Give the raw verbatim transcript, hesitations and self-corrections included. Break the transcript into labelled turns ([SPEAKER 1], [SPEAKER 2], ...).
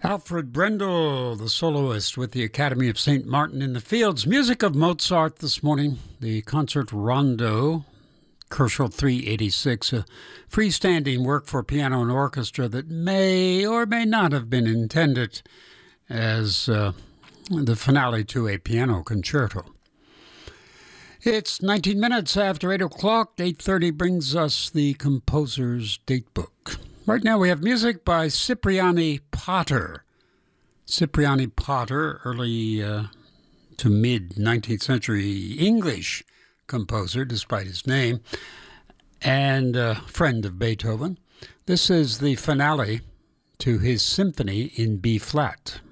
[SPEAKER 1] Alfred Brendel, the soloist with the Academy of Saint Martin in the Fields. Music of Mozart this morning. The Concert Rondo, Koschel three eighty-six, a freestanding work for piano and orchestra that may or may not have been intended as uh, the finale to a piano concerto. It's nineteen minutes after eight o'clock. eight thirty brings us the composer's datebook. Right now we have music by Cipriani Potter. Cipriani Potter, early uh, to mid-nineteenth century English composer, despite his name, and a friend of Beethoven. This is the finale to his symphony in B-flat.